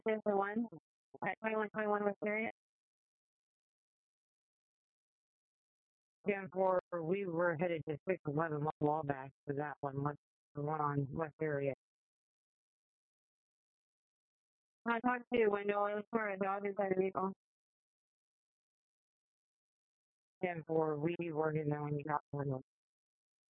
There's the one at 2121 West Area. 10-4, we were headed to 611 Wallback for that one. The one on West Area. I talked to window. I looked for a dog inside the vehicle. 10-4, we were in there when you got one.